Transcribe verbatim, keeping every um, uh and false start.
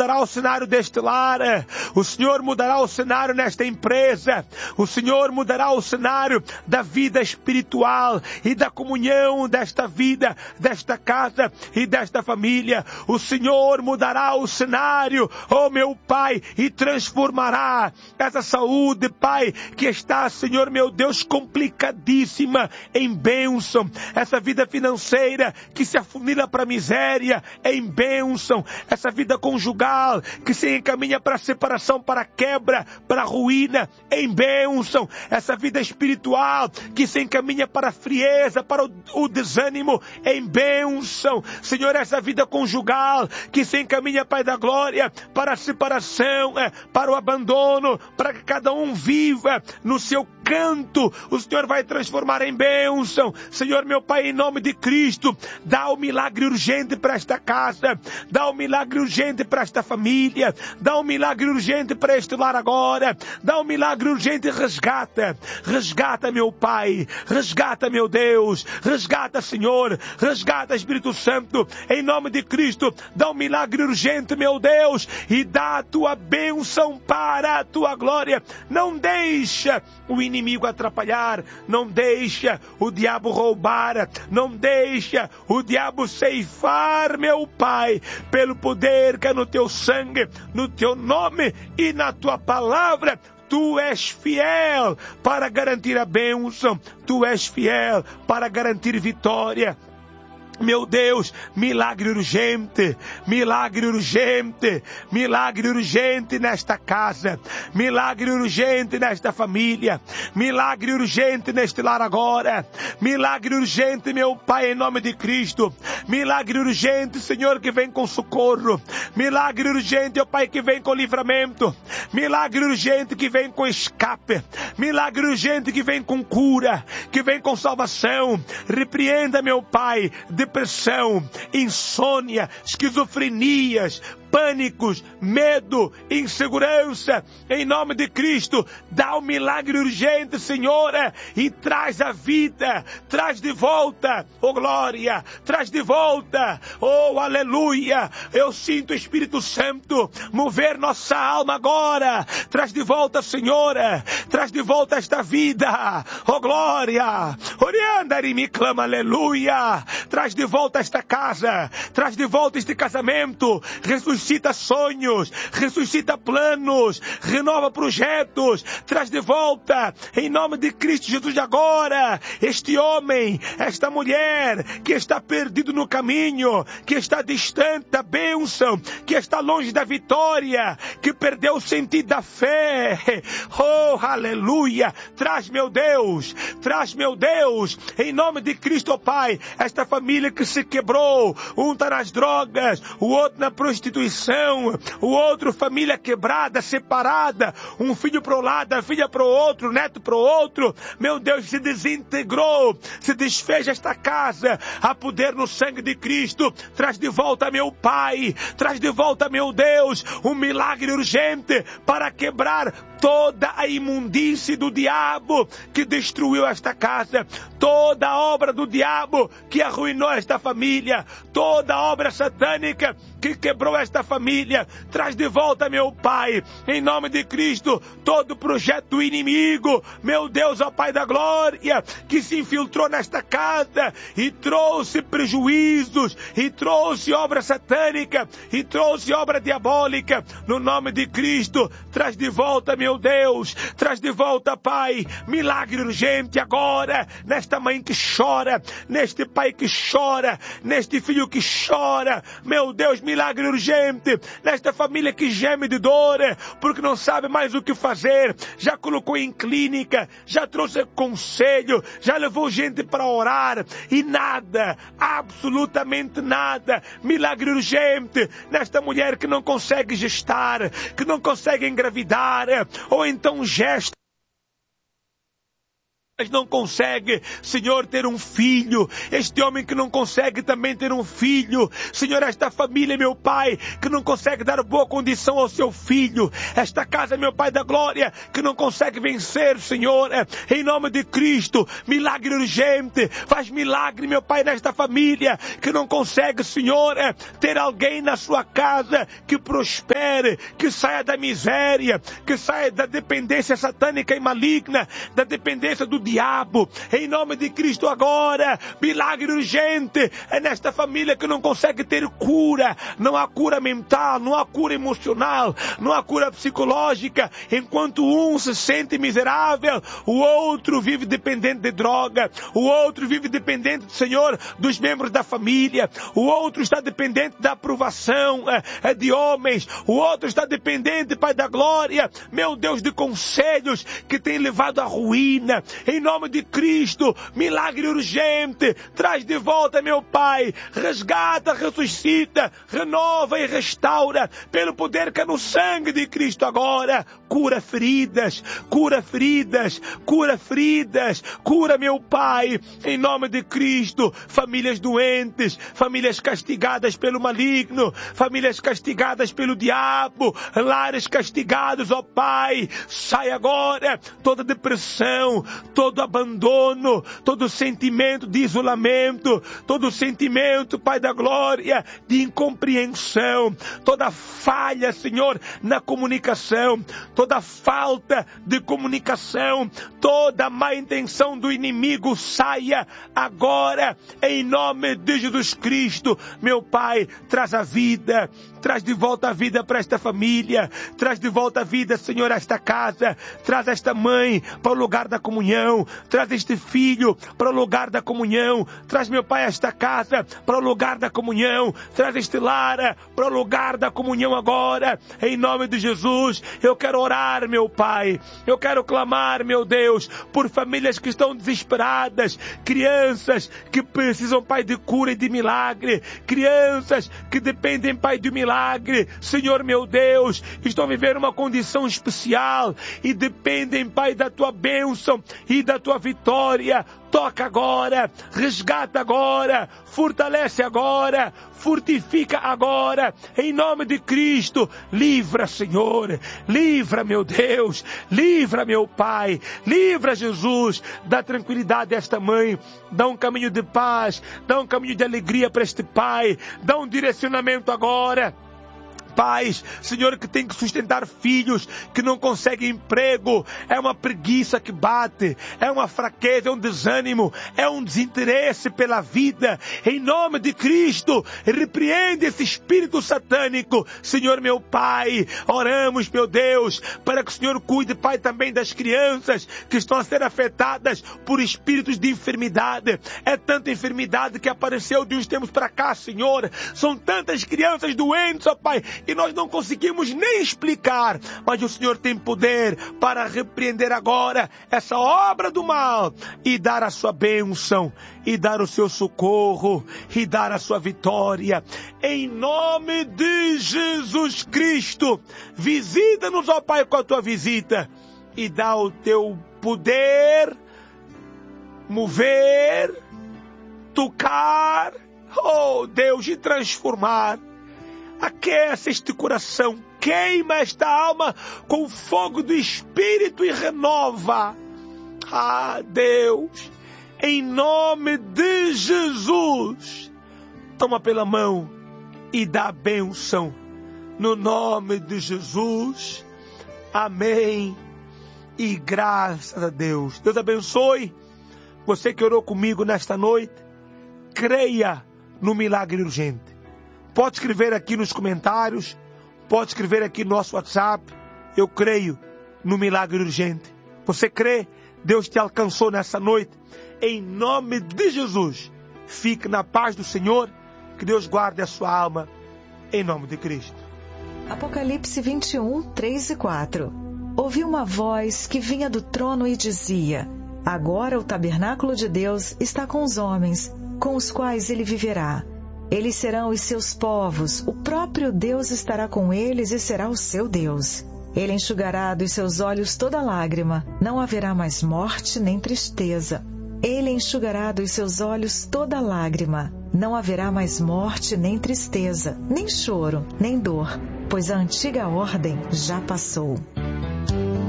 mudará o cenário deste lar, o Senhor mudará o cenário nesta empresa, o Senhor mudará o cenário da vida espiritual e da comunhão desta vida, desta casa e desta família. O Senhor mudará o cenário, oh meu Pai, e transformará essa saúde, Pai, que está, Senhor meu Deus, complicadíssima em bênção. Essa vida financeira que se afunila para a miséria em bênção. Essa vida conjugal que se encaminha para a separação, para a quebra, para a ruína em bênção. Essa vida espiritual que se encaminha para a frieza, para o, o desânimo em bênção. Senhor, essa vida conjugal que se encaminha, Pai da glória, para a separação, é, para o abandono, para que cada um viva no seu canto, o Senhor vai transformar em bênção. Senhor, meu Pai, em nome de Cristo, dá o milagre urgente para esta casa, dá o milagre urgente para esta família, dá o milagre urgente para este lar agora, dá o milagre urgente, resgata, resgata, meu Pai, resgata, meu Deus, resgata, Senhor, resgata, Espírito Santo, em nome de Cristo, dá um milagre urgente, meu Deus, e dá a tua bênção para a tua glória. Não deixa o inimigo atrapalhar, não deixa o diabo roubar, não deixa o diabo ceifar, meu Pai, pelo poder que é no teu sangue, no teu nome e na tua palavra. Tu és fiel para garantir a bênção, tu és fiel para garantir vitória. Meu Deus, milagre urgente, milagre urgente, milagre urgente nesta casa, milagre urgente nesta família, milagre urgente neste lar agora, milagre urgente, meu Pai, em nome de Cristo, milagre urgente, Senhor, que vem com socorro, milagre urgente, ó Pai, que vem com livramento, milagre urgente que vem com escape, milagre urgente que vem com cura, que vem com salvação. Repreenda, meu Pai, depressão, insônia, esquizofrenias, pânicos, medo, insegurança, em nome de Cristo, dá um milagre urgente, Senhor, e traz a vida, traz de volta, oh glória, traz de volta, oh aleluia, eu sinto o Espírito Santo mover nossa alma agora, traz de volta, Senhor, traz de volta esta vida, oh glória, orianda e me clama, aleluia, traz de volta esta casa, traz de volta este casamento, ressuscita sonhos, ressuscita planos, renova projetos, traz de volta, em nome de Cristo Jesus agora, este homem, esta mulher, que está perdido no caminho, que está distante da bênção, que está longe da vitória, que perdeu o sentido da fé, oh, aleluia, traz, meu Deus, traz, meu Deus, em nome de Cristo, oh Pai, esta família que se quebrou, um está nas drogas, o outro na prostituição, o outro família quebrada, separada, um filho para o lado, a filha para o outro, o neto para o outro, meu Deus, se desintegrou, se desfez esta casa, há poder no sangue de Cristo, traz de volta, meu Pai, traz de volta, meu Deus, um milagre urgente para quebrar toda a imundície do diabo que destruiu esta casa, toda a obra do diabo que arruinou esta família, toda a obra satânica que quebrou esta família, traz de volta, meu Pai, em nome de Cristo, todo projeto do inimigo, meu Deus, ó Pai da glória, que se infiltrou nesta casa e trouxe prejuízos, e trouxe obra satânica, e trouxe obra diabólica, no nome de Cristo, traz de volta, meu Deus, traz de volta, Pai, milagre urgente agora, nesta mãe que chora, neste pai que chora, neste filho que chora, meu Deus, milagre urgente, nesta família que geme de dor, porque não sabe mais o que fazer, já colocou em clínica, já trouxe conselho, já levou gente para orar, e nada, absolutamente nada, milagre urgente, nesta mulher que não consegue gestar, que não consegue engravidar, ou então gesta, mas não consegue, Senhor, ter um filho. Este homem que não consegue também ter um filho. Senhor, esta família, meu Pai, que não consegue dar boa condição ao seu filho. Esta casa, meu Pai da glória, que não consegue vencer, Senhor. Em nome de Cristo, milagre urgente. Faz milagre, meu Pai, nesta família, que não consegue, Senhor, ter alguém na sua casa que prospere, que saia da miséria, que saia da dependência satânica e maligna, da dependência do diabo. Em nome de Cristo agora, milagre urgente é nesta família que não consegue ter cura. Não há cura mental, não há cura emocional, não há cura psicológica. Enquanto um se sente miserável, o outro vive dependente de droga, o outro vive dependente, Senhor, dos membros da família, o outro está dependente da aprovação é, de homens, o outro está dependente, Pai da glória, meu Deus, de conselhos que tem levado à ruína. Em nome de Cristo, milagre urgente, traz de volta, meu Pai, resgata, ressuscita, renova e restaura, pelo poder que é no sangue de Cristo agora. Cura feridas, cura feridas, cura feridas, cura, meu Pai, em nome de Cristo, famílias doentes, famílias castigadas pelo maligno, famílias castigadas pelo diabo, lares castigados, ó Pai, sai agora toda depressão, todo abandono, todo sentimento de isolamento, todo sentimento, Pai da glória, de incompreensão, toda falha, Senhor, na comunicação, toda falta de comunicação, toda má intenção do inimigo, saia agora, em nome de Jesus Cristo. Meu Pai, traz a vida, traz de volta a vida para esta família, traz de volta a vida, Senhor, a esta casa, traz esta mãe para o lugar da comunhão, traz este filho para o lugar da comunhão, traz, meu Pai, esta casa para o lugar da comunhão, traz este lar para o lugar da comunhão agora, em nome de Jesus. Eu quero orar, meu Pai, eu quero clamar, meu Deus, por famílias que estão desesperadas, crianças que precisam, Pai, de cura e de milagre, crianças que dependem, Pai, de milagre, Senhor, meu Deus, estão vivendo uma condição especial e dependem, Pai, da Tua bênção e da Tua vitória. Toca agora, resgata agora, fortalece agora, fortifica agora, em nome de Cristo. Livra, Senhor, livra, meu Deus, livra, meu Pai, livra, Jesus, dá tranquilidade a esta mãe, dá um caminho de paz, dá um caminho de alegria para este pai, dá um direcionamento agora. Pais, Senhor, que tem que sustentar filhos, que não conseguem emprego, é uma preguiça que bate, é uma fraqueza, é um desânimo, é um desinteresse pela vida. Em nome de Cristo, repreende esse espírito satânico, Senhor, meu Pai. Oramos, meu Deus, para que o Senhor cuide, Pai, também das crianças que estão a ser afetadas por espíritos de enfermidade. É tanta enfermidade que apareceu de uns tempos para cá, Senhor. São tantas crianças doentes, ó Pai, e nós não conseguimos nem explicar, mas o Senhor tem poder para repreender agora essa obra do mal e dar a sua bênção, e dar o seu socorro, e dar a sua vitória. Em nome de Jesus Cristo, visita-nos, ó Pai, com a tua visita, e dá o teu poder, mover, tocar, oh Deus, e transformar. Aquece este coração, queima esta alma com o fogo do Espírito e renova. Ah, Deus, em nome de Jesus, toma pela mão e dá a bênção. No nome de Jesus, amém e graças a Deus. Deus abençoe você que orou comigo nesta noite. Creia no milagre urgente. Pode escrever aqui nos comentários, pode escrever aqui no nosso WhatsApp. Eu creio no milagre urgente. Você crê? Deus te alcançou nessa noite. Em nome de Jesus, fique na paz do Senhor. Que Deus guarde a sua alma. Em nome de Cristo. Apocalipse vinte e um, três e quatro. Ouvi uma voz que vinha do trono e dizia: agora o tabernáculo de Deus está com os homens, com os quais ele viverá. Eles serão os seus povos, o próprio Deus estará com eles e será o seu Deus. Ele enxugará dos seus olhos toda lágrima, não haverá mais morte nem tristeza. Ele enxugará dos seus olhos toda lágrima, não haverá mais morte nem tristeza, nem choro, nem dor, pois a antiga ordem já passou.